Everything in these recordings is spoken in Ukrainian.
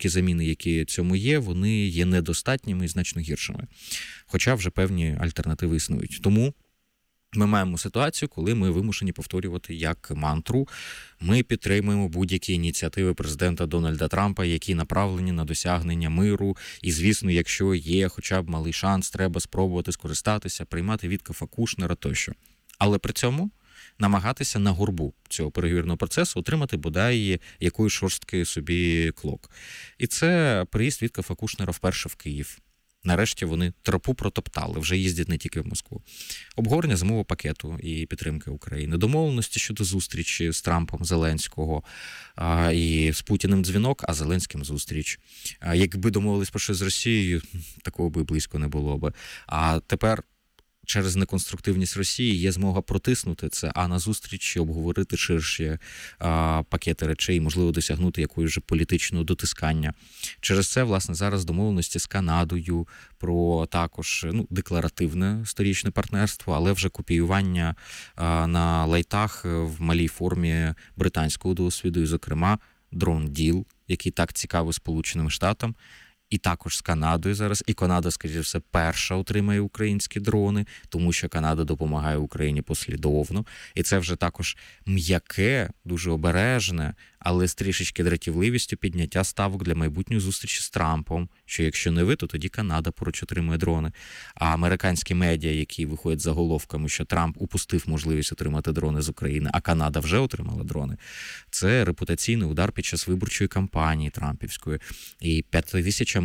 невеличкі заміни, які цьому є, вони є недостатніми і значно гіршими. Хоча вже певні альтернативи існують. Тому ми маємо ситуацію, коли ми вимушені повторювати як мантру. Ми підтримуємо будь-які ініціативи президента Дональда Трампа, які направлені на досягнення миру. І, звісно, якщо є хоча б малий шанс, треба спробувати скористатися, приймати Віткофа Кушнера тощо. Але при цьому намагатися на горбу цього переговірного процесу отримати бодай якоїсь шорстки собі клок. І це приїзд Віткофа Кушнера вперше в Київ. Нарешті вони тропу протоптали, вже їздять не тільки в Москву. Обговорення зимового пакету і підтримки України, домовленості щодо зустрічі з Трампом Зеленського і з Путіним дзвінок, а Зеленським зустріч. Якби домовились про щось з Росією, такого би близько не було би. А тепер через неконструктивність Росії є змога протиснути це, а на зустрічі обговорити ширші пакети речей, можливо, досягнути якоїсь же політичного дотискання. Через це, власне, зараз домовленості з Канадою про також декларативне сторічне партнерство, але вже копіювання на лайтах в малій формі британського досвіду, і, зокрема, дрон-діл, який так цікавий Сполученим Штатам, і також з Канадою зараз. І Канада, скоріше все, перша отримає українські дрони, тому що Канада допомагає Україні послідовно. І це вже також м'яке, дуже обережне, але з трішечки дратівливістю підняття ставок для майбутньої зустрічі з Трампом, що якщо не ви, то тоді Канада поруч отримує дрони. А американські медіа, які виходять заголовками, що Трамп упустив можливість отримати дрони з України, а Канада вже отримала дрони, це репутаційний удар під час виборчої кампанії трампівської. І 5000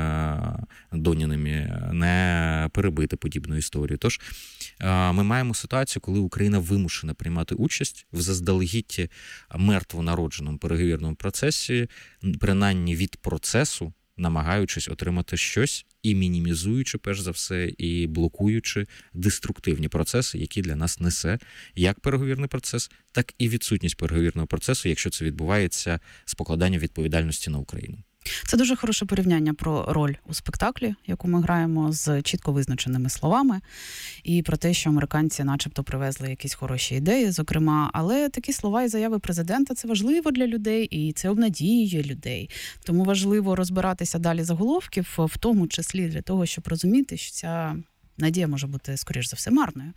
доніними не перебити подібну історію. Тож ми маємо ситуацію, коли Україна вимушена приймати участь в заздалегідь мертвонародженому переговірному процесі, принаймні від процесу, намагаючись отримати щось і мінімізуючи, перш за все, і блокуючи деструктивні процеси, які для нас несе як переговірний процес, так і відсутність переговірного процесу, якщо це відбувається з покладанням відповідальності на Україну. Це дуже хороше порівняння про роль у спектаклі, яку ми граємо з чітко визначеними словами, і про те, що американці начебто привезли якісь хороші ідеї, зокрема, але такі слова і заяви президента – це важливо для людей, і це обнадіює людей. Тому важливо розбиратися далі заголовків, в тому числі для того, щоб розуміти, що ця надія може бути, скоріш за все, марною.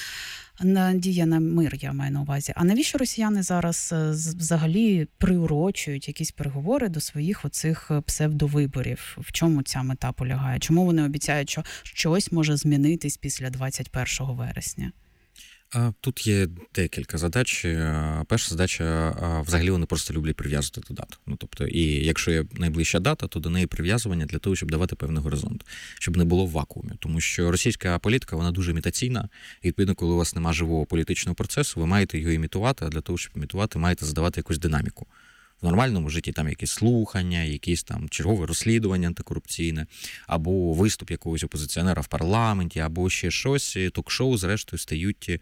Надія на мир, я маю на увазі. А навіщо росіяни зараз взагалі приурочують якісь переговори до своїх оцих псевдовиборів? В чому ця мета полягає? Чому вони обіцяють, що щось може змінитись після 21 вересня? Тут є декілька задач. Перша задача, взагалі вони просто люблять прив'язувати до дат. Тобто, і якщо є найближча дата, то до неї прив'язування для того, щоб давати певний горизонт, щоб не було в вакуумі. Тому що російська політика, вона дуже імітаційна. І, відповідно, коли у вас немає живого політичного процесу, ви маєте його імітувати, а для того, щоб імітувати, маєте задавати якусь динаміку. В нормальному житті там якісь слухання, якісь там чергове розслідування антикорупційне, або виступ якогось опозиціонера в парламенті, або ще щось. Ток-шоу, зрештою, стають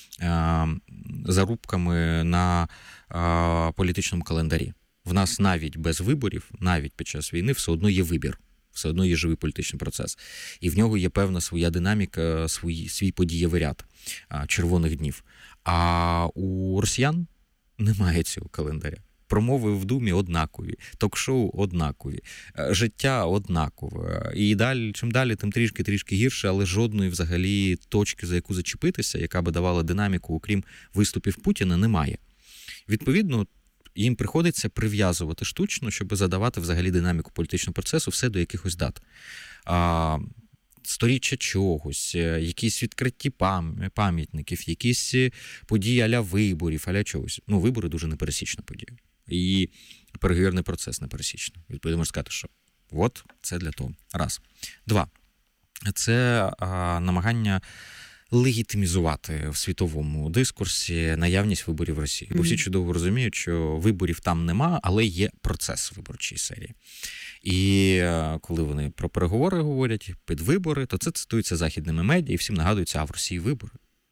зарубками на політичному календарі. В нас навіть без виборів, навіть під час війни, все одно є вибір. Все одно є живий політичний процес. І в нього є певна своя динаміка, свій подієвий ряд червоних днів. А у росіян немає цього календаря. Промови в Думі однакові, ток-шоу однакові, життя однакове. І далі, чим далі, тим трішки гірше, але жодної взагалі точки, за яку зачепитися, яка би давала динаміку, окрім виступів Путіна, немає. Відповідно, їм приходиться прив'язувати штучно, щоб задавати взагалі динаміку політичного процесу все до якихось дат. Сторіччя чогось, якісь відкриті пам'ятників, якісь події а-ля виборів, а-ля чогось. Вибори дуже непересічна подія. І переговірний процес непересічний. Відповідно, можна сказати, що от це для того. Раз. Два. Це намагання легітимізувати в світовому дискурсі наявність виборів в Росії. Бо всі чудово розуміють, що виборів там нема, але є процес виборчої серії. І коли вони про переговори говорять, під вибори, то це цитується західними медіа, і всім нагадується, в Росії вибори.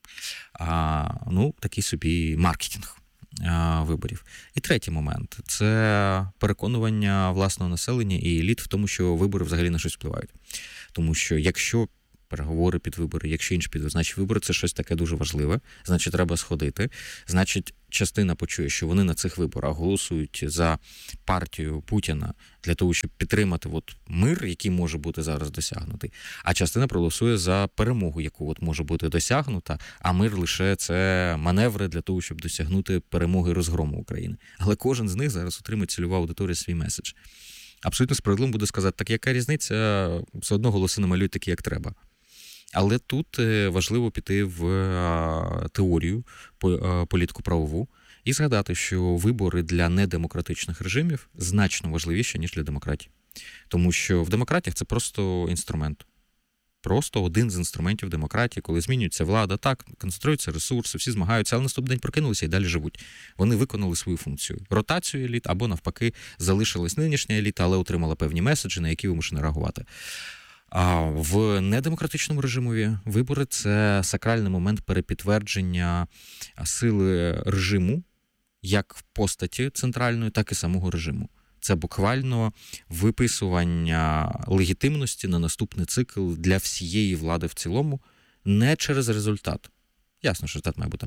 Такий собі маркетинг виборів. І третій момент – це переконування власного населення і еліт в тому, що вибори взагалі на щось впливають. Тому що якщо переговори під вибори, якщо інші значить вибори – це щось таке дуже важливе, значить треба сходити, значить частина почує, що вони на цих виборах голосують за партію Путіна для того, щоб підтримати мир, який може бути зараз досягнутий, а частина проголосує за перемогу, яку може бути досягнута, а мир лише це маневри для того, щоб досягнути перемоги і розгрому України. Але кожен з них зараз отримує цільова аудиторія свій меседж. Абсолютно справедливо буде сказати, так яка різниця, все одно голоси намалюють такі, як треба. Але тут важливо піти в теорію політико-правову і згадати, що вибори для недемократичних режимів значно важливіші, ніж для демократії. Тому що в демократіях це просто інструмент. Просто один з інструментів демократії, коли змінюється влада, так, концентруються ресурси, всі змагаються, але наступний день прокинулися і далі живуть. Вони виконали свою функцію. Ротацію еліт або, навпаки, залишилась нинішня еліта, але отримала певні меседжі, на які вимушені реагувати. А в недемократичному режимові вибори – це сакральний момент перепідтвердження сили режиму, як в постаті центральної, так і самого режиму. Це буквально виписування легітимності на наступний цикл для всієї влади в цілому, не через результат. Ясно, що результат має бути там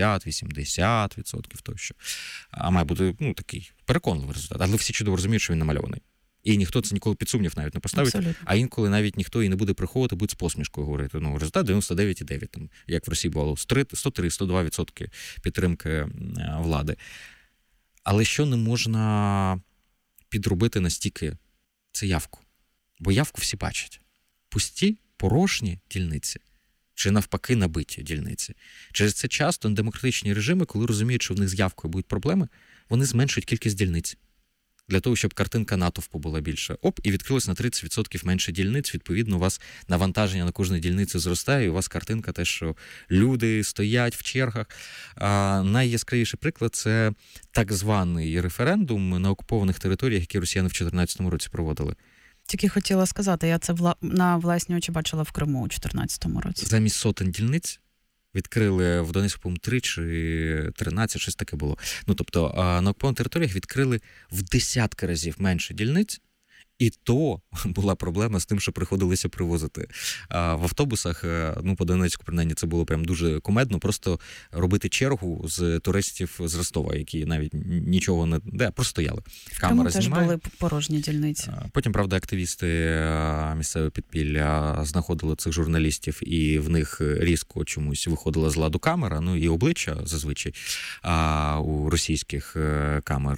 70-80% тощо. А має бути такий переконливий результат. Але всі чудово розуміють, що він намальований. І ніхто це ніколи під сумнів навіть не поставить. Абсолютно. А інколи навіть ніхто і не буде приховувати, буде з посмішкою говорити. Результат 99,9, там, як в Росії було 103-102% підтримки влади. Але що не можна підробити настільки, це явку. Бо явку всі бачать. Пусті, порожні дільниці. Чи навпаки набиті дільниці. Через це часто демократичні режими, коли розуміють, що в них з явкою будуть проблеми, вони зменшують кількість дільниць. Для того, щоб картинка натовпу була більша. І відкрилось на 30% менше дільниць. Відповідно, у вас навантаження на кожну дільницю зростає, і у вас картинка те, що люди стоять в чергах. Найяскравіший приклад – це так званий референдум на окупованих територіях, які росіяни в 2014 році проводили. Тільки хотіла сказати, я це на власні очі бачила в Криму у 2014 році. Замість сотень дільниць відкрили в Донецьку, по-моєму, 3 чи 13, щось таке було. Тобто на окупованих територіях відкрили в десятки разів менше дільниць, і то була проблема з тим, що приходилося привозити. В автобусах, по Донецьку, принаймні, це було прям дуже кумедно, просто робити чергу з туристів з Ростова, які навіть нічого не... просто стояли. Камера теж знімає. Були порожні дільниці. Потім, правда, активісти місцевого підпілля знаходили цих журналістів, і в них різко чомусь виходила з ладу камера, і обличчя зазвичай у російських камер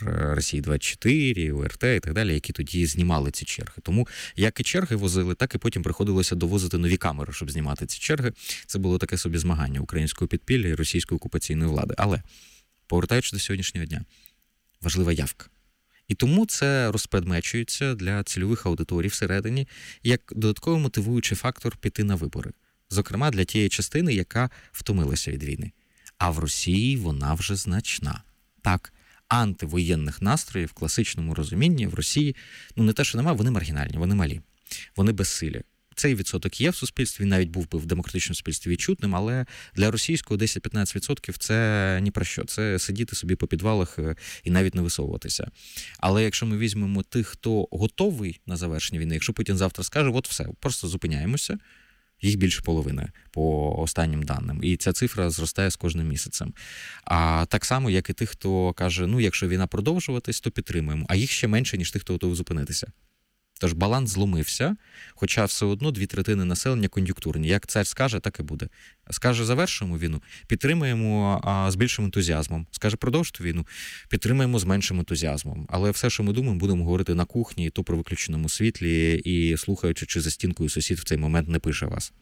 Росії-24, УРТ і так далі, які тоді знімали ці черги. Тому як і черги возили, так і потім приходилося довозити нові камери, щоб знімати ці черги. Це було таке собі змагання українського підпілля і російської окупаційної влади. Але, повертаючись до сьогоднішнього дня, важлива явка. І тому це розпредмечується для цільових аудиторій всередині як додатково мотивуючий фактор піти на вибори. Зокрема, для тієї частини, яка втомилася від війни. А в Росії вона вже значна. Так, антивоєнних настроїв в класичному розумінні в Росії, не те, що немає, вони маргінальні, вони малі, вони безсилі. Цей відсоток є в суспільстві, він навіть був би в демократичному суспільстві відчутним, але для російського 10-15% це ні про що. Це сидіти собі по підвалах і навіть не висовуватися. Але якщо ми візьмемо тих, хто готовий на завершення війни, якщо Путін завтра скаже, все, просто зупиняємося, їх більше половини по останнім даним. І ця цифра зростає з кожним місяцем. А так само, як і тих, хто каже, якщо війна продовжуватись, то підтримуємо. А їх ще менше, ніж тих, хто готовий зупинитися. Тож баланс зломився, хоча все одно 2/3 населення кон'юнктурні. Як цар скаже, так і буде. Скаже, завершуємо війну, підтримуємо з більшим ентузіазмом. Скаже, продовжити війну, підтримуємо з меншим ентузіазмом. Але все, що ми думаємо, будемо говорити на кухні, то при виключеному світлі, і слухаючи, чи за стінкою сусід в цей момент не пише вас.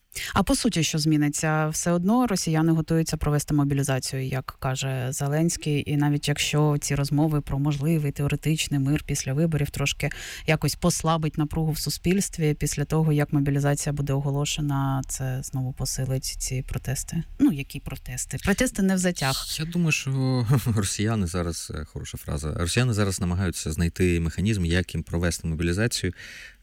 А по суті, що зміниться? Все одно росіяни готуються провести мобілізацію, як каже Зеленський, і навіть якщо ці розмови про можливий теоретичний мир після виборів трошки якось послабить напругу в суспільстві, після того, як мобілізація буде оголошена, це знову посилить ці протести. Які протести? Протести не в затяг. Я думаю, що росіяни зараз, хороша фраза, росіяни зараз намагаються знайти механізм, як їм провести мобілізацію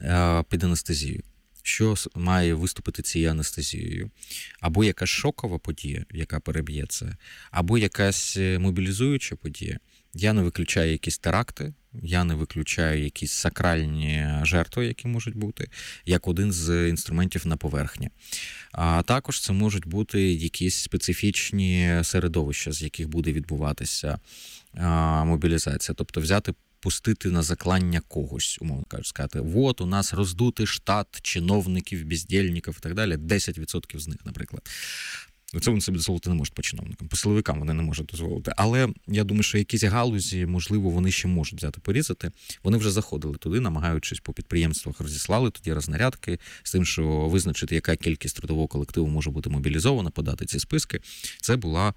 під анестезією. Що має виступити цією анестезією? Або якась шокова подія, яка переб'є це, або якась мобілізуюча подія. Я не виключаю якісь теракти, я не виключаю якісь сакральні жертви, які можуть бути, як один з інструментів на поверхні. А також це можуть бути якісь специфічні середовища, з яких буде відбуватися мобілізація. Тобто взяти, пустити на заклання когось, умовно кажучи, сказати, от у нас роздутий штат чиновників, бездєльників і так далі, 10% з них, наприклад. Це вони собі дозволити не можуть по чиновникам. По силовикам вони не можуть дозволити. Але я думаю, що якісь галузі, можливо, вони ще можуть взяти порізати. Вони вже заходили туди, намагаючись по підприємствах, розіслали тоді рознарядки з тим, що визначити, яка кількість трудового колективу може бути мобілізована, подати ці списки. Це була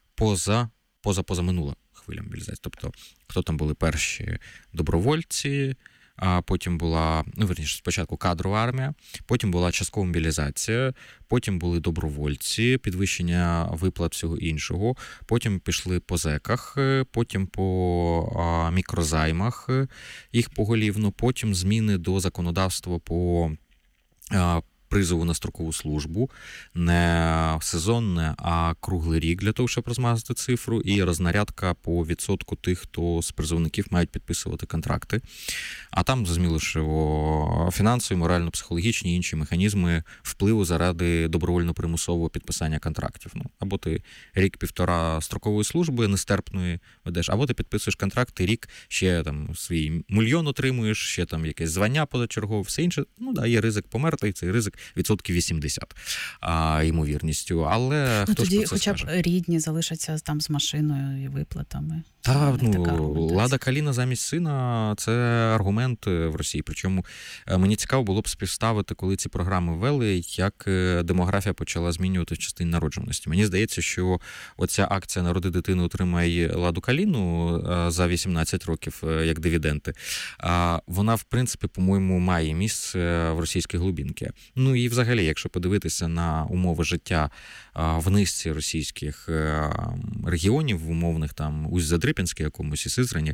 позаминула хвиля мобілізації. Тобто, хто там були перші добровольці, а потім була, спочатку кадрова армія, потім була часткова мобілізація, потім були добровольці, підвищення виплат всього іншого, потім пішли по зеках, потім по мікрозаймах їх поголівно, потім зміни до законодавства по призову на строкову службу, не сезонне, а круглий рік для того, щоб розмазати цифру, і рознарядка по відсотку тих, хто з призовників мають підписувати контракти. А там, зрозуміло, що фінансові, морально-психологічні і інші механізми впливу заради добровольно-примусового підписання контрактів. Або ти рік-півтора строкової служби нестерпної ведеш, або ти підписуєш контракт, ти рік ще там свій мільйон отримуєш, ще там якесь звання позачергове, все інше. Є ризик померти, і цей ризик відсотків 80 ймовірністю, але хто тоді ж про це хоча б скаже? Рідні залишаться там з машиною і виплатами. Лада Каліна замість сина – це аргумент в Росії. Причому мені цікаво було б співставити, коли ці програми ввели, як демографія почала змінювати в частині народжуваності. Мені здається, що оця акція «Народи дитину, отримай Ладу Каліну» за 18 років, як дивіденти, вона, в принципі, по-моєму, має місце в російській глибинці. І взагалі, якщо подивитися на умови життя в низці російських регіонів, в умовних там Усть-Задрипінській якомусь і Сизрані,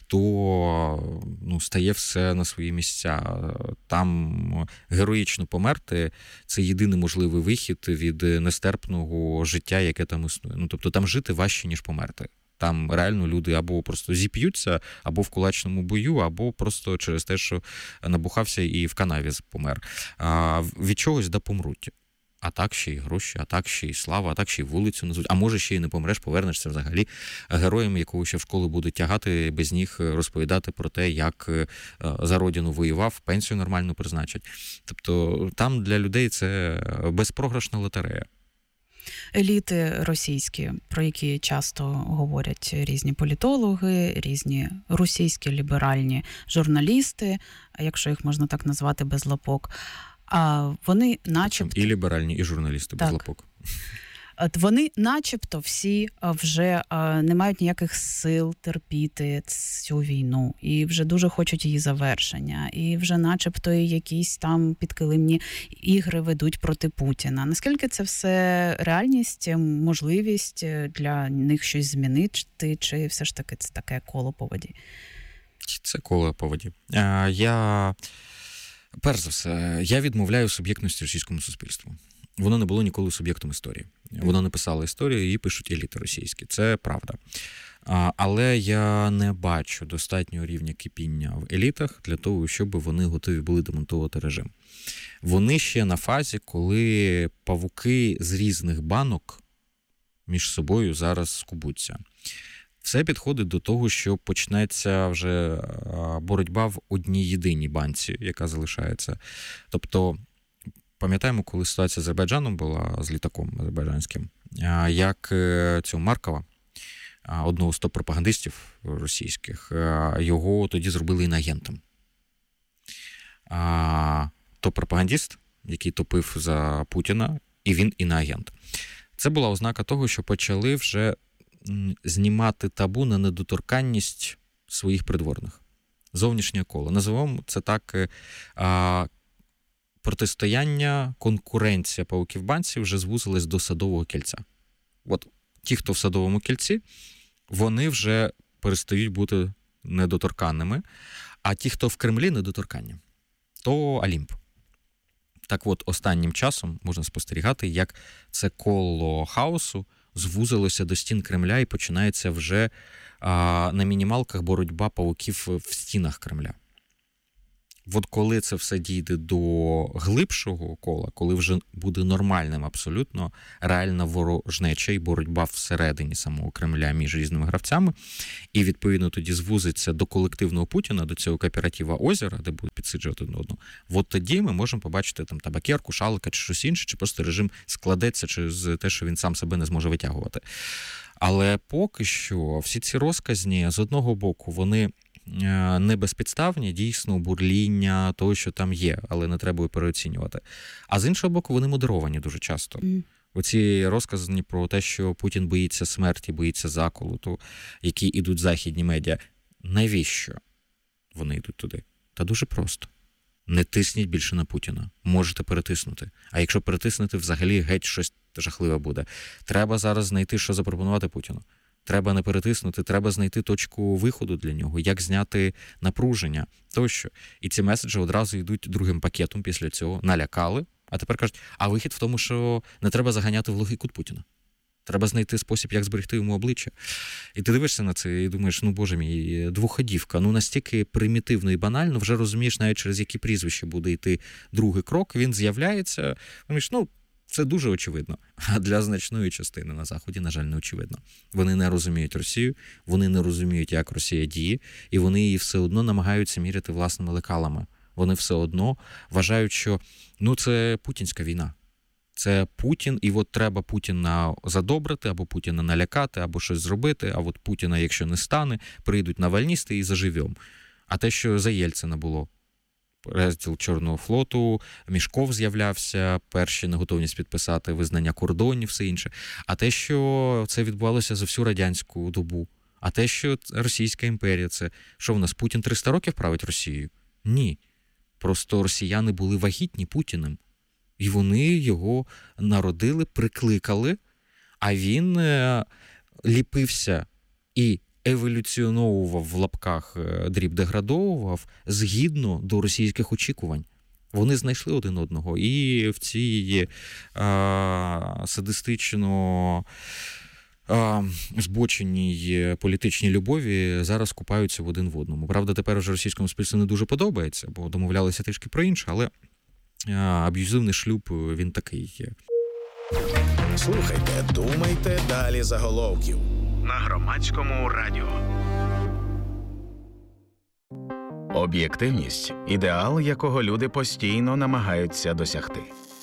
то стає все на свої місця. Там героїчно померти – це єдиний можливий вихід від нестерпного життя, яке там існує. Тобто там жити важче, ніж померти. Там реально люди або просто зіп'ються, або в кулачному бою, або просто через те, що набухався і в канаві помер. Від чогось помруть. А так ще й гроші, а так ще й слава, а так ще й вулицю назвуть. А може ще й не помреш, повернешся взагалі героєм, якого ще в школу будуть тягати, без ніг розповідати про те, як за родину воював, пенсію нормально призначать. Тобто там для людей це безпрограшна лотерея. Еліти російські, про які часто говорять різні політологи, різні російські ліберальні журналісти, якщо їх можна так назвати без лапок, вони начебто... І ліберальні, і журналісти без лапок. Вони начебто всі вже не мають ніяких сил терпіти цю війну і вже дуже хочуть її завершення, і вже начебто якісь там підкилимні ігри ведуть проти Путіна. Наскільки це все реальність, можливість для них щось змінити, чи все ж таки це таке коло по воді? Це коло по воді. Перш за все, я відмовляю суб'єктності російському суспільству. Воно не було ніколи суб'єктом історії. Воно не писало історію, її пишуть еліти російські. Це правда. Але я не бачу достатнього рівня кипіння в елітах для того, щоб вони готові були демонтувати режим. Вони ще на фазі, коли павуки з різних банок між собою зараз скубуться. Все підходить до того, що почнеться вже боротьба в одній єдиній банці, яка залишається. Тобто, пам'ятаємо, коли ситуація з Азербайджаном була, з літаком азербайджанським, як цього Маркова, одного з топ-пропагандистів російських, його тоді зробили іноагентом. Топ-пропагандист, який топив за Путіна, і він іноагент. Це була ознака того, що почали вже знімати табу на недоторканність своїх придворних. Зовнішнє коло. Називаємо це так протистояння, конкуренція павуків-банців вже звузилась до Садового кільця. От ті, хто в Садовому кільці, вони вже перестають бути недоторканними, а ті, хто в Кремлі, недоторканні. То Олімп. Так от, останнім часом можна спостерігати, як це коло хаосу звузилося до стін Кремля і починається вже на мінімалках боротьба павуків в стінах Кремля. От коли це все дійде до глибшого кола, коли вже буде нормальним абсолютно реальна ворожнеча і боротьба всередині самого Кремля між різними гравцями, і відповідно тоді звузиться до колективного Путіна, до цього кооператива озера, де будуть підсиджувати один одного, от тоді ми можемо побачити там табакерку, шалика чи щось інше, чи просто режим складеться через те, що він сам себе не зможе витягувати. Але поки що всі ці розказні, з одного боку, вони не безпідставні, дійсно, бурління того, що там є, але не треба переоцінювати. А з іншого боку, вони модеровані дуже часто. Оці розкази про те, що Путін боїться смерті, боїться заколоту, які йдуть західні медіа. Навіщо вони йдуть туди? Та дуже просто. Не тисніть більше на Путіна. Можете перетиснути. А якщо перетиснути, взагалі геть щось жахливе буде. Треба зараз знайти, що запропонувати Путіну. Треба не перетиснути, треба знайти точку виходу для нього, як зняти напруження тощо. І ці меседжі одразу йдуть другим пакетом після цього. Налякали, а тепер кажуть, а вихід в тому, що не треба заганяти в глухий кут Путіна. Треба знайти спосіб, як зберегти йому обличчя. І ти дивишся на це і думаєш, ну, боже мій, двоходівка. Ну, настільки примітивно і банально, вже розумієш навіть, через які прізвища буде йти другий крок, він з'являється, думаєш, ну, це дуже очевидно. А для значної частини на Заході, на жаль, не очевидно. Вони не розуміють Росію, вони не розуміють, як Росія діє, і вони її все одно намагаються міряти власними лекалами. Вони все одно вважають, що ну, це путінська війна. Це Путін, і от треба Путіна задобрити, або Путіна налякати, або щось зробити, а от Путіна, якщо не стане, прийдуть навальністи і заживем. А те, що за Єльцина було, розділ Чорного флоту, Мішков з'являвся, перші неготовність підписати визнання кордонів, все інше. А те, що це відбувалося за всю радянську добу. А те, що Російська імперія, це що в нас, Путін 300 років править Росією? Ні. Просто росіяни були вагітні Путіним. І вони його народили, прикликали, а він ліпився і еволюціоновував в лапках, дріб деградовував згідно до російських очікувань. Вони знайшли один одного і в цій садистично збоченій політичній любові зараз купаються в один в одному. Правда, тепер вже російському суспільству не дуже подобається, бо домовлялися трішки про інше, але аб'юзивний шлюб, він такий є. Слухайте, думайте далі заголовків на Громадському радіо. Об'єктивність – ідеал, якого люди постійно намагаються досягти.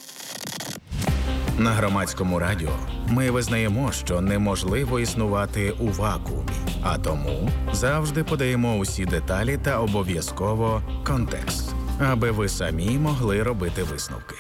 На Громадському радіо ми визнаємо, що неможливо існувати у вакуумі, а тому завжди подаємо усі деталі та обов'язково контекст, аби ви самі могли робити висновки.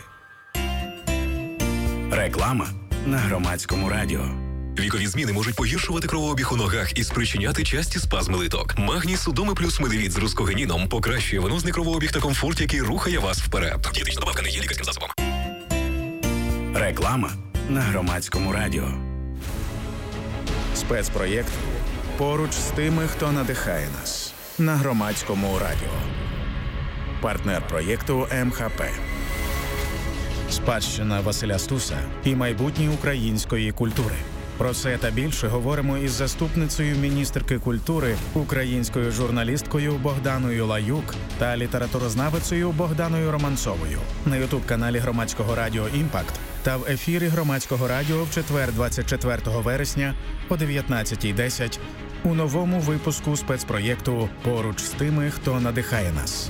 Реклама на Громадському радіо. Вікові зміни можуть погіршувати кровообіг у ногах і спричиняти часті спазми литок. Магній Судоми плюс медивіт з рускогеніном покращує венозний кровообіг та комфорт, який рухає вас вперед. Дієтична добавка не є лікарським засобом. Реклама на Громадському радіо. Спецпроєкт «Поруч з тими, хто надихає нас» на Громадському радіо. Партнер проєкту МХП. Спадщина Василя Стуса і майбутнє української культури. Про це та більше говоримо із заступницею міністерки культури, українською журналісткою Богданою Лаюк та літературознавицею Богданою Романцовою на ютуб-каналі Громадського радіо «Імпакт» та в ефірі Громадського радіо в четвер 24 вересня о 19:10 у новому випуску спецпроєкту «Поруч з тими, хто надихає нас».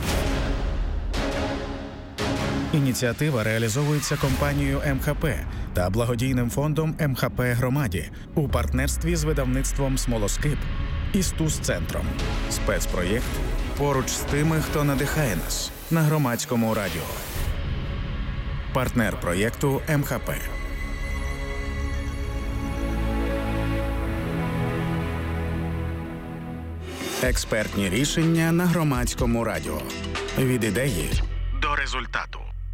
Ініціатива реалізовується компанією МХП та благодійним фондом МХП Громаді у партнерстві з видавництвом «Смолоскип» і Стус-центром. Спецпроєкт «Поруч з тими, хто надихає нас» на Громадському радіо. Партнер проєкту МХП. Експертні рішення на Громадському радіо. Від ідеї до результату.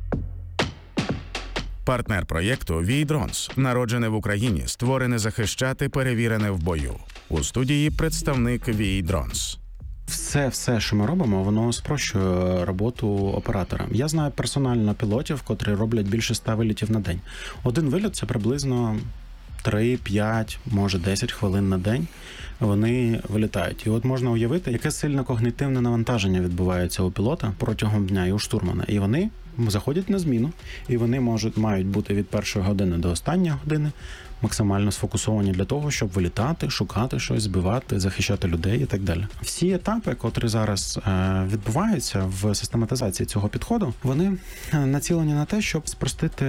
Партнер проєкту «Вій-Дронс». Народжене в Україні, створене захищати, перевірене в бою. У студії представник «Вій-Дронс». Все, що ми робимо, воно спрощує роботу оператора. Я знаю персонально пілотів, котрі роблять більше 100 вилітів на день. Один виліт – це приблизно 3, 5, може 10 хвилин на день вони вилітають. І от можна уявити, яке сильне когнітивне навантаження відбувається у пілота протягом дня і у штурмана. І вони заходять на зміну, і вони мають бути від першої години до останньої години максимально сфокусовані для того, щоб вилітати, шукати щось, збивати, захищати людей і так далі. Всі етапи, котрі зараз відбуваються в систематизації цього підходу, вони націлені на те, щоб спростити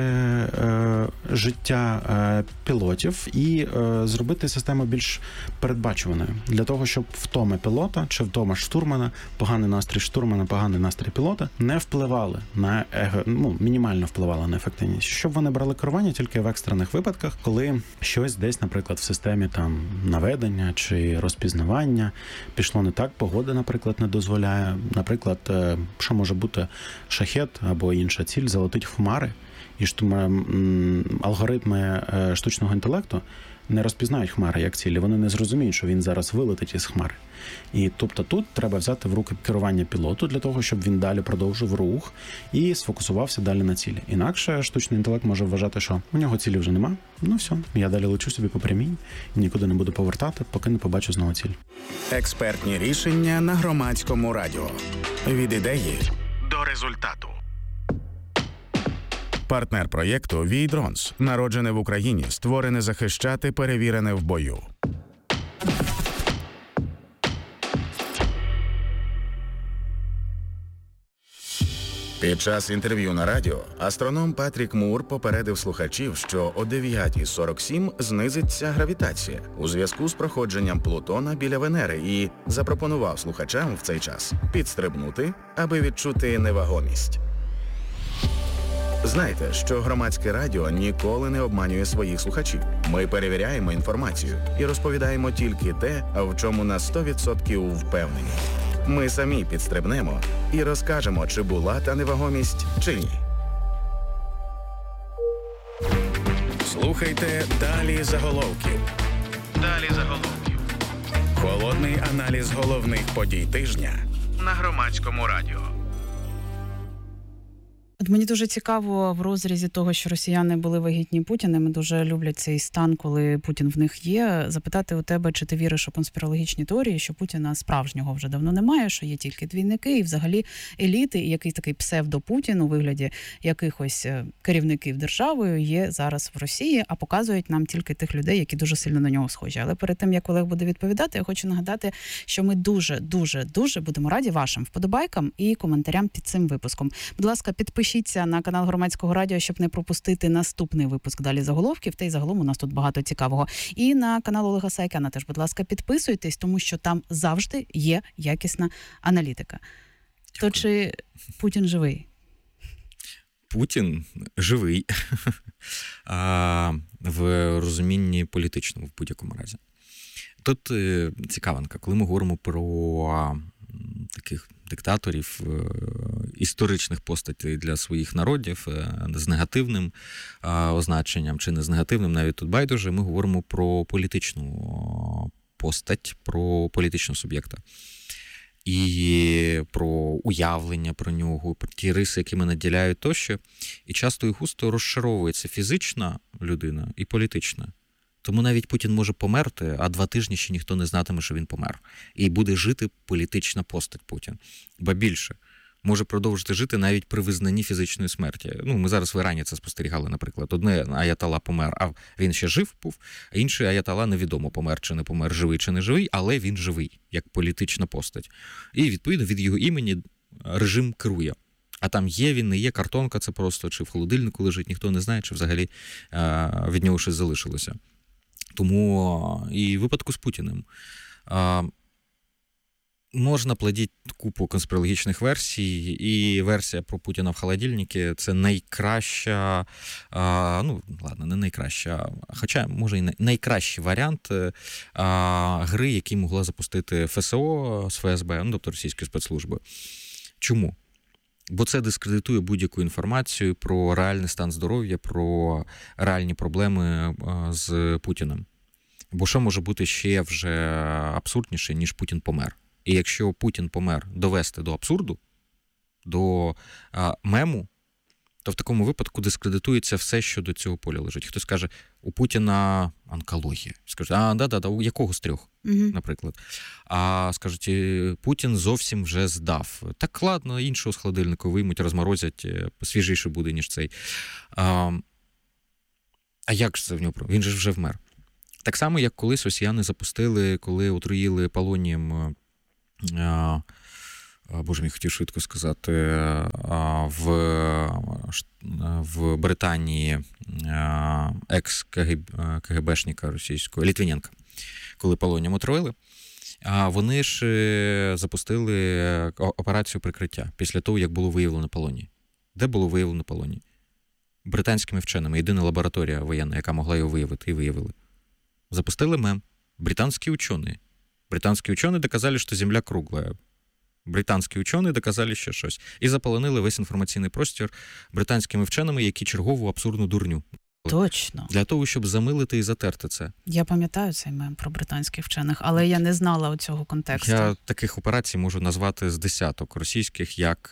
життя пілотів і зробити систему більш передбачуваною. Для того, щоб втома пілота чи втома штурмана, поганий настрій штурмана, поганий настрій пілота не впливали на мінімально впливали на ефективність. Щоб вони брали керування тільки в екстрених випадках, коли щось десь, наприклад, в системі там наведення чи розпізнавання пішло не так, погода, наприклад, не дозволяє. Наприклад, що може бути шахет або інша ціль залетить в хмари, і алгоритми штучного інтелекту не розпізнають хмари як цілі, вони не зрозуміють, що він зараз вилетить із хмари. І тобто тут треба взяти в руки керування пілоту для того, щоб він далі продовжив рух і сфокусувався далі на цілі. Інакше штучний інтелект може вважати, що у нього цілі вже нема, ну все, я далі лечу собі по прямій і нікуди не буду повертати, поки не побачу знову ціль. Експертні рішення на Громадському радіо. Від ідеї до результату. Партнер проєкту «Вій-Дронс». Народжене в Україні, створене захищати, перевірене в бою. Під час інтерв'ю на радіо астроном Патрік Мур попередив слухачів, що о 9:47 знизиться гравітація у зв'язку з проходженням Плутона біля Венери і запропонував слухачам в цей час підстрибнути, аби відчути невагомість. Знайте, що Громадське радіо ніколи не обманює своїх слухачів. Ми перевіряємо інформацію і розповідаємо тільки те, в чому на 100% впевнені. Ми самі підстрибнемо і розкажемо, чи була та невагомість, чи ні. Слухайте «Далі заголовків». «Далі заголовків». Холодний аналіз головних подій тижня на Громадському радіо. От мені дуже цікаво в розрізі того, що росіяни були вагітні Путіним, дуже люблять цей стан, коли Путін в них є, запитати у тебе, чи ти віриш у конспірологічні теорії, що Путіна справжнього вже давно немає, що є тільки двійники і взагалі еліти, і якийсь такий псевдо-Путін у вигляді якихось керівників державою є зараз в Росії, а показують нам тільки тих людей, які дуже сильно на нього схожі. Але перед тим, як Олег буде відповідати, я хочу нагадати, що ми дуже будемо раді вашим вподобайкам і коментарям під цим випуском. Будь ласка, підпишіться на канал Громадського радіо, щоб не пропустити наступний випуск «Далі заголовків». Та й загалом у нас тут багато цікавого. І на канал Олега Сайкана теж, будь ласка, підписуйтесь, тому що там завжди є якісна аналітика. То чи Путін живий? Путін живий в розумінні політичному в будь-якому разі. Тут цікавинка, коли ми говоримо про таких диктаторів, історичних постатей для своїх народів з негативним означенням чи не з негативним, навіть тут байдуже, ми говоримо про політичну постать, про політичного суб'єкта. І про уявлення про нього, про ті риси, якими наділяють тощо. І часто і густо розшаровується фізична людина і політична. Тому навіть Путін може померти, а 2 тижні ще ніхто не знатиме, що він помер. І буде жити політична постать Путін. Ба більше, може продовжити жити навіть при визнанні фізичної смерті. Ну, ми зараз в Ірані це спостерігали, наприклад. Одне аятала помер, а він ще жив був, а інший аятала невідомо помер чи не помер, живий чи не живий, але він живий, як політична постать. І, відповідно, від його імені режим керує. А там є він, не є, картонка це просто, чи в холодильнику лежить, ніхто не знає, чи взагалі від нього щось залишилося. Тому і в випадку з Путіним можна плодити купу конспірологічних версій, і версія про Путіна в холодильнику – це найкраща, ну, ладно, не найкраща, хоча, може, і найкращий варіант гри, який могла запустити ФСО з ФСБ, ну, тобто російської спецслужби. Чому? Бо це дискредитує будь-яку інформацію про реальний стан здоров'я, про реальні проблеми з Путіним. Бо що може бути ще вже абсурдніше, ніж Путін помер? І якщо Путін помер довести до абсурду, до мему, то в такому випадку дискредитується все, що до цього поля лежить. Хтось каже, у Путіна онкологія. Скажуть, у якого з трьох, наприклад. А скажуть, Путін зовсім вже здав. Так, ладно, іншого з холодильника виймуть, розморозять, свіжіше буде, ніж цей. А як ж це в нього? Він же вже вмер. Так само, як колись росіяни запустили, коли отруїли полонієм, боже мій, хотів швидко сказати, в Британії екс-КГБшника російського, Літвіненка, коли полонієм отруїли, вони ж запустили операцію прикриття після того, як було виявлено полоній. Де було виявлено полоній? Британськими вченими. Єдина лабораторія воєнна, яка могла його виявити, і виявили. Запустили мем. Британские ученые. Британські учені доказали, що Земля кругла. Британські учені доказали ще щось. І заполонили весь інформаційний простір британськими вченими, які чергову абсурдну дурню. Точно. Для того, щоб замилити і затерти це. Я пам'ятаю цей мем про британських вчених, але я не знала цього контексту. Я таких операцій можу назвати з десяток російських, як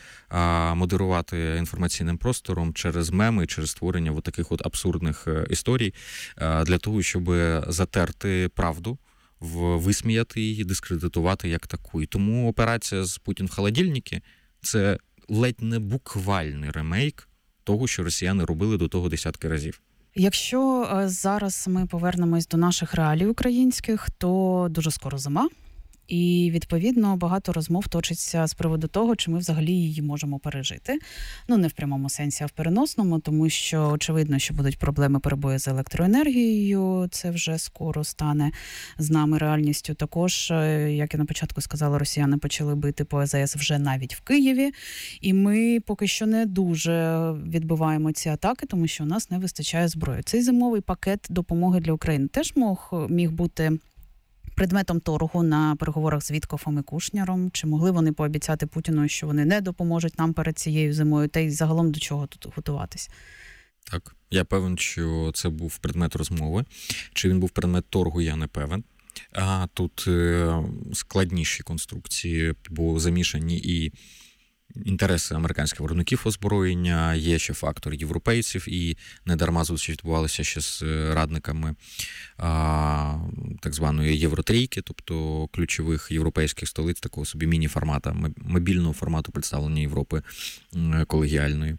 модерувати інформаційним простором через меми, через створення таких абсурдних історій, для того, щоб затерти правду, висміяти її, дискредитувати як таку. І тому операція з Путін в холодильнику – це ледь не буквальний ремейк того, що росіяни робили до того десятки разів. Якщо зараз ми повернемось до наших реалій українських, то дуже скоро зима. І, відповідно, багато розмов точиться з приводу того, чи ми взагалі її можемо пережити. Ну, не в прямому сенсі, а в переносному, тому що, очевидно, що будуть проблеми перебої з електроенергією. Це вже скоро стане з нами реальністю. Також, як я на початку сказала, росіяни почали бити по АЗС вже навіть в Києві. І ми поки що не дуже відбиваємо ці атаки, тому що у нас не вистачає зброї. Цей зимовий пакет допомоги для України теж міг бути предметом торгу на переговорах з Віткофом і Кушнєром? Чи могли вони пообіцяти Путіну, що вони не допоможуть нам перед цією зимою? Та й загалом до чого тут готуватись? Так, я певен, що це був предмет розмови. Чи він був предмет торгу, я не певен. А тут складніші конструкції, бо замішані і інтереси американських виробників озброєння, є ще фактор європейців, і недарма зустрічі відбувалися ще з радниками так званої Євротрійки, тобто ключових європейських столиць, такого собі міні-формата, мобільного формату представлення Європи колегіальної.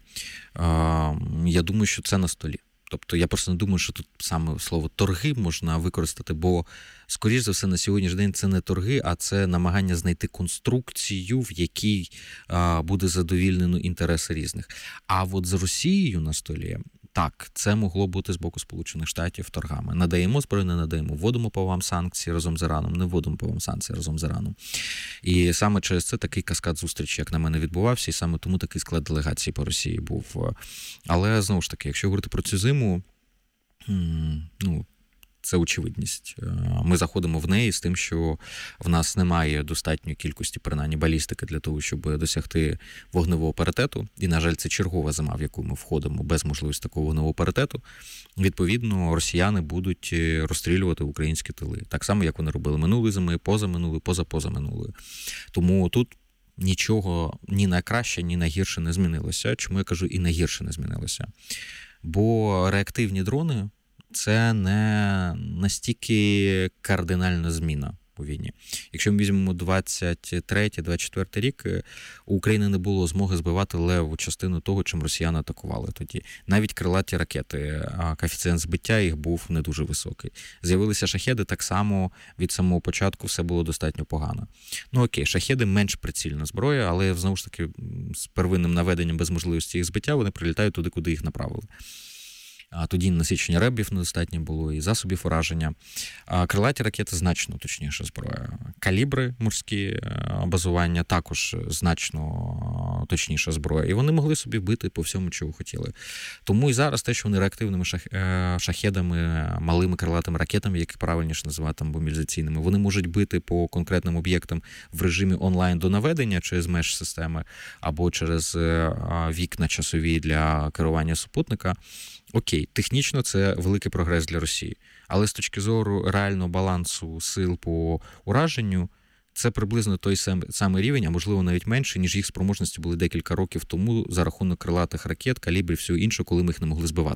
Я думаю, що це на столі. Тобто я просто не думаю, що тут саме слово «торги» можна використати, бо, скоріш за все, на сьогоднішній день це не торги, а це намагання знайти конструкцію, в якій буде задовільнено інтереси різних. А от з Росією на столі, так, це могло бути з боку Сполучених Штатів торгами. Надаємо зброю, не надаємо. Вводимо по вам санкції разом з Іраном, не вводимо по вам санкції разом з Іраном. І саме через це такий каскад зустрічей, як на мене, відбувався, і саме тому такий склад делегації по Росії був. Але, знову ж таки, якщо говорити про цю зиму, це очевидність. Ми заходимо в неї з тим, що в нас немає достатньої кількості, принаймні, балістики для того, щоб досягти вогневого паритету. І, на жаль, це чергова зима, в яку ми входимо без можливості такого вогневого паритету. Відповідно, росіяни будуть розстрілювати українські тили. Так само, як вони робили минулої зими, позаминулої, позапозаминулої. Тому тут нічого ні на краще, ні на гірше не змінилося. Чому я кажу і на гірше не змінилося? Бо реактивні дрони – це не настільки кардинальна зміна у війні. Якщо ми візьмемо 23-24 рік, у України не було змоги збивати левову частину того, чим росіяни атакували тоді. Навіть крилаті ракети, коефіцієнт збиття їх був не дуже високий. З'явилися шахеди, так само від самого початку все було достатньо погано. Окей, шахеди менш прицільна зброя, але, знову ж таки, з первинним наведенням без можливості їх збиття, вони прилітають туди, куди їх направили. А тоді насичення ребів недостатньо було, і засобів ураження. А крилаті ракети значно точніша зброя. Калібри морські базування також значно точніша зброя. І вони могли собі бити по всьому, чого хотіли. Тому і зараз те, що вони реактивними шахедами, малими крилатими ракетами, як правильніше називати, або мобілізаційними, вони можуть бити по конкретним об'єктам в режимі онлайн до наведення через меж-системи або через вікна часові для керування супутника. Окей, технічно це великий прогрес для Росії. Але з точки зору реального балансу сил по ураженню, це приблизно той самий рівень, а можливо навіть менше, ніж їх спроможності були декілька років тому за рахунок крилатих ракет, калібрів, всього іншого, коли ми їх не могли збивати.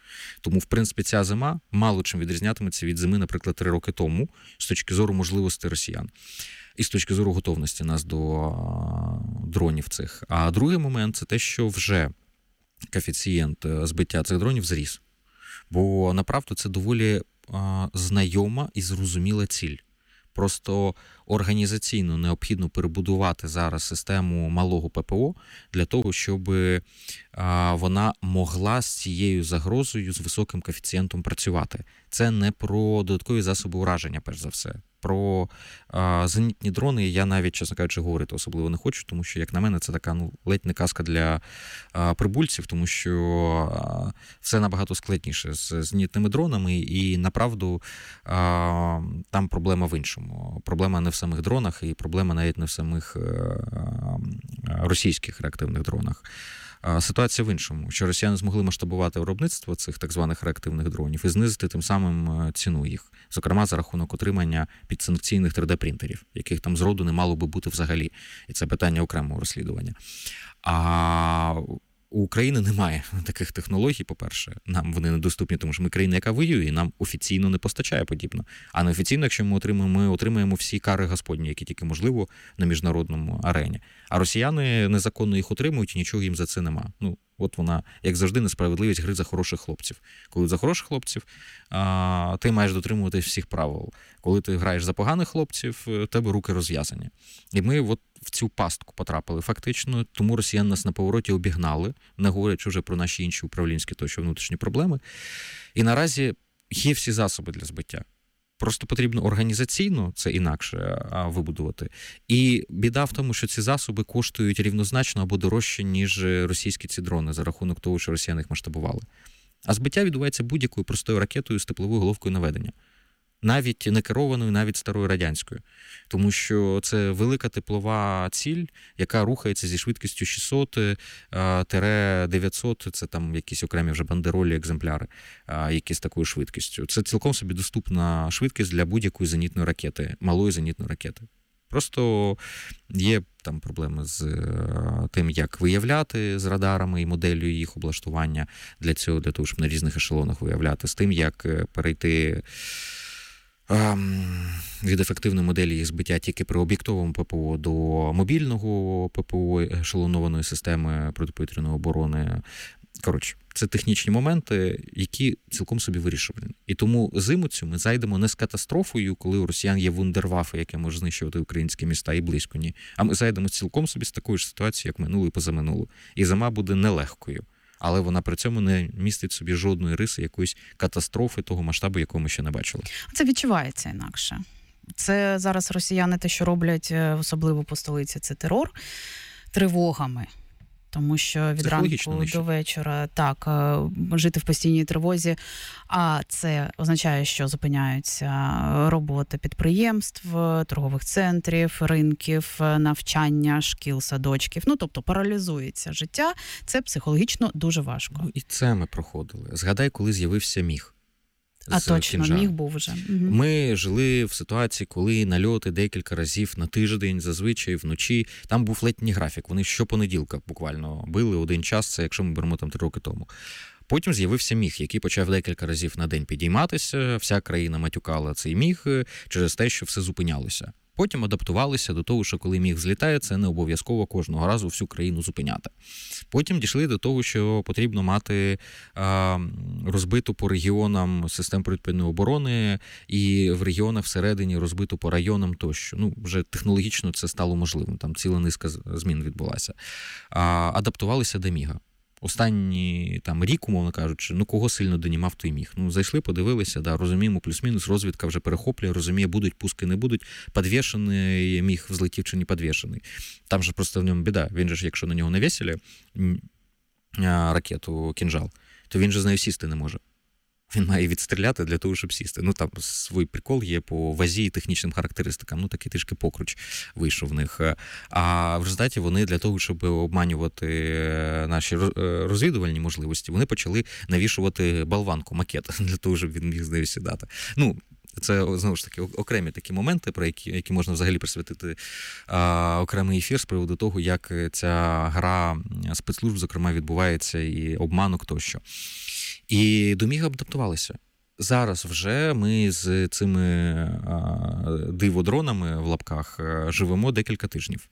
Тому, в принципі, ця зима мало чим відрізнятиметься від зими, наприклад, 3 роки тому, з точки зору можливостей росіян. І з точки зору готовності нас до дронів цих. А другий момент – це те, що вже коефіцієнт збиття цих дронів зріс. Бо, направду, це доволі знайома і зрозуміла ціль. Просто організаційно необхідно перебудувати зараз систему малого ППО для того, щоб вона могла з цією загрозою, з високим коефіцієнтом працювати. Це не про додаткові засоби ураження, перш за все. Про зенітні дрони я навіть, чесно кажучи, говорити особливо не хочу, тому що, як на мене, це така ледь не казка для прибульців, тому що все набагато складніше з зенітними дронами, і, направду, там проблема в іншому. Проблема не в самих дронах, і проблема навіть не в самих російських реактивних дронах. Ситуація в іншому, що росіяни змогли масштабувати виробництво цих так званих реактивних дронів і знизити тим самим ціну їх, зокрема за рахунок отримання підсанкційних 3D-принтерів, яких там зроду не мало би бути взагалі. І це питання окремого розслідування. А у України немає таких технологій, по-перше. Нам вони недоступні, тому що ми країна, яка воює, і нам офіційно не постачає подібно. А неофіційно, якщо ми отримаємо всі кари Господні, які тільки можливо на міжнародному арені. А росіяни незаконно їх отримують, і нічого їм за це нема. От вона, як завжди, несправедливість гри за хороших хлопців. Коли за хороших хлопців, ти маєш дотримуватись всіх правил. Коли ти граєш за поганих хлопців, у тебе руки розв'язані. І ми от в цю пастку потрапили фактично, тому росіяни нас на повороті обігнали, не говорячи вже про наші інші управлінські тощо внутрішні проблеми. І наразі є всі засоби для збиття. Просто потрібно організаційно це інакше вибудувати. І біда в тому, що ці засоби коштують рівнозначно або дорожче, ніж російські ці дрони, за рахунок того, що росіяни їх масштабували. А збиття відбувається будь-якою простою ракетою з тепловою головкою наведення. Навіть не керованою, навіть старою радянською. Тому що це велика теплова ціль, яка рухається зі швидкістю 600-900, це там якісь окремі вже бандеролі екземпляри, які з такою швидкістю. Це цілком собі доступна швидкість для будь-якої зенітної ракети, малої зенітної ракети. Просто є там проблеми з тим, як виявляти з радарами і моделлю їх облаштування для того, щоб на різних ешелонах виявляти, з тим, як перейти від ефективної моделі їх збиття тільки при об'єктовому ППО до мобільного ППО, ешелонованої системи протиповітряної оборони. Коротше, це технічні моменти, які цілком собі вирішувані. І тому зиму цю ми зайдемо не з катастрофою, коли у росіян є вундервафи, яке може знищувати українські міста, і близько ні. А ми зайдемо цілком собі з такою ж ситуацією, як минулу і позаминулу. І зима буде нелегкою. Але вона при цьому не містить собі жодної риси якоїсь катастрофи того масштабу, якого ми ще не бачили. Це відчувається інакше. Це зараз росіяни те, що роблять, особливо по столиці, це терор тривогами. Тому що від ранку до вечора жити в постійній тривозі, а це означає, що зупиняються роботи підприємств, торгових центрів, ринків, навчання, шкіл, садочків. Тобто паралізується життя. Це психологічно дуже важко. І це ми проходили. Згадай, коли з'явився міг. А точно, міг був вже. Ми жили в ситуації, коли нальоти декілька разів на тиждень, зазвичай вночі. Там був летній графік. Вони щопонеділка буквально били один час, це якщо ми беремо там 3 роки тому. Потім з'явився міг, який почав декілька разів на день підійматися. Вся країна матюкала цей міг через те, що все зупинялося. Потім адаптувалися до того, що коли міг злітає, це не обов'язково кожного разу всю країну зупиняти. Потім дійшли до того, що потрібно мати розбиту по регіонам систему протиповітряної оборони і в регіонах всередині розбиту по районам тощо. Вже технологічно це стало можливим, там ціла низка змін відбулася. Адаптувалися до міга. Останній рік, умовно кажучи, кого сильно донімав, той міг. Зайшли, подивилися, розуміємо, плюс-мінус, розвідка вже перехоплює, розуміє, будуть пуски, не будуть, підвішений міг взлетів чи не підвішений. Там же просто в ньому біда. Він же, якщо на нього навісили ракету «Кінжал», то він же з нею сісти не може. Він має відстріляти для того, щоб сісти. Там свій прикол є по вазі і технічним характеристикам. Такий трішки покруч вийшов в них. А в результаті вони для того, щоб обманювати наші розвідувальні можливості, вони почали навішувати болванку, макет, для того, щоб він міг з нею сідати. Це, знову ж таки, окремі такі моменти, про які можна взагалі присвятити окремий ефір з приводу того, як ця гра спецслужб, зокрема, відбувається і обманок тощо. І до Міга адаптувалися. Зараз вже ми з цими диводронами в лапках живемо декілька тижнів.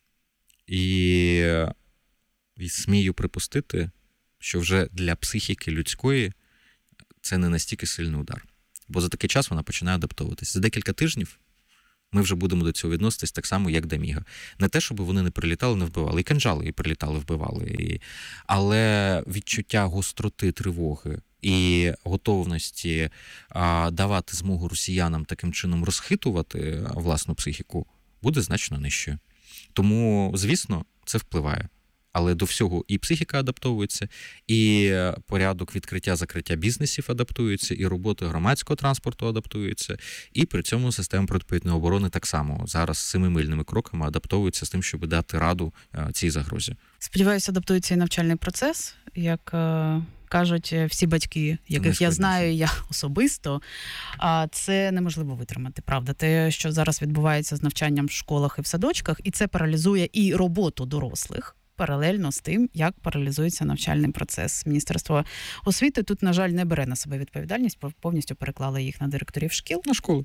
І смію припустити, що вже для психіки людської це не настільки сильний удар. Бо за такий час вона починає адаптовуватися. За декілька тижнів ми вже будемо до цього відноситись так само, як до Міга. Не те, щоб вони не прилітали, не вбивали. І кинджали і прилітали, вбивали. Але відчуття гостроти, тривоги і готовності давати змогу росіянам таким чином розхитувати власну психіку буде значно нижчою. Тому, звісно, це впливає. Але до всього і психіка адаптовується, і порядок відкриття-закриття бізнесів адаптується, і робота громадського транспорту адаптується, і при цьому система протиповітряної оборони так само зараз семимильними кроками адаптовується з тим, щоб дати раду цій загрозі. Сподіваюся, адаптується і навчальний процес, як кажуть всі батьки, яких я знаю, я особисто, це неможливо витримати, правда. Те, що зараз відбувається з навчанням в школах і в садочках, і це паралізує і роботу дорослих, паралельно з тим, як паралізується навчальний процес. Міністерство освіти тут, на жаль, не бере на себе відповідальність, повністю переклали їх на директорів шкіл. На школи.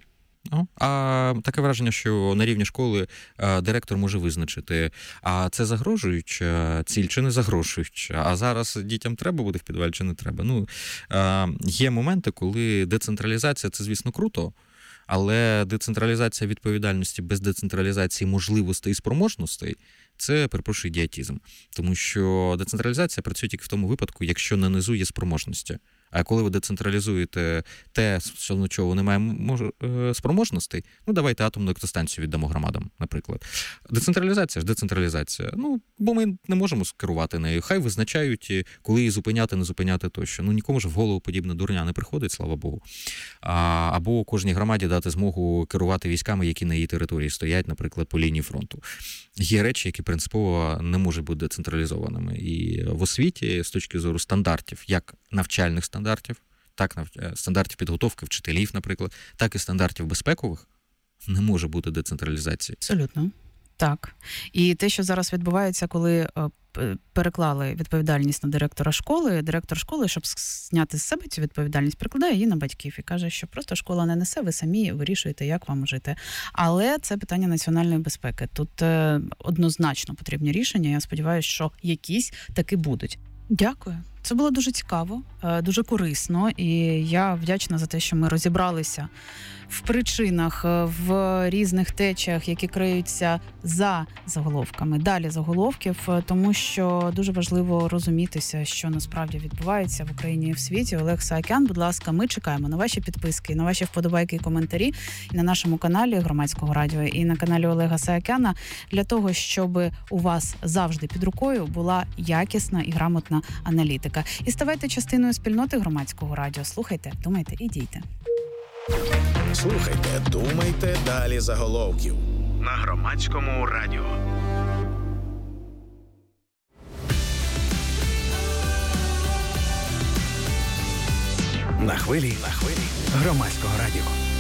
А таке враження, що на рівні школи директор може визначити, а це загрожуюча ціль чи не загрожуюча, а зараз дітям треба буде в підвалі чи не треба. Є моменти, коли децентралізація – це, звісно, круто, але децентралізація відповідальності без децентралізації можливостей і спроможностей – це, перепрошую, ідіотизм. Тому що децентралізація працює тільки в тому випадку, якщо на низу є спроможності. А коли ви децентралізуєте те, що чого немає спроможностей, давайте атомну електростанцію віддамо громадам, наприклад. Децентралізація ж децентралізація. Бо ми не можемо керувати нею. Хай визначають, коли її зупиняти, не зупиняти тощо. Нікому ж в голову подібна дурня не приходить, слава Богу. Або кожній громаді дати змогу керувати військами, які на її території стоять, наприклад, по лінії фронту. Є речі, які принципово не можуть бути децентралізованими. І в освіті, з точки зору стандартів, як навчальних стандартів, так стандартів підготовки вчителів, наприклад, так і стандартів безпекових, не може бути децентралізації. Абсолютно. Так. І те, що зараз відбувається, коли переклали відповідальність на директора школи, директор школи, щоб зняти з себе цю відповідальність, перекладає її на батьків і каже, що просто школа не несе, ви самі вирішуєте, як вам жити. Але це питання національної безпеки. Тут однозначно потрібні рішення. Я сподіваюся, що якісь таки будуть. Дякую. Це було дуже цікаво, дуже корисно, і я вдячна за те, що ми розібралися в причинах, в різних течіях, які криються за заголовками, далі заголовків, тому що дуже важливо розумітися, що насправді відбувається в Україні і в світі. Олег Саакян, будь ласка, ми чекаємо на ваші підписки, на ваші вподобайки і коментарі і на нашому каналі Громадського радіо, і на каналі Олега Саакяна, для того, щоб у вас завжди під рукою була якісна і грамотна аналітика. І ставайте частиною спільноти Громадського радіо. Слухайте, думайте і дійте. Слухайте, думайте, далі заголовків на Громадському радіо. На хвилі Громадського радіо.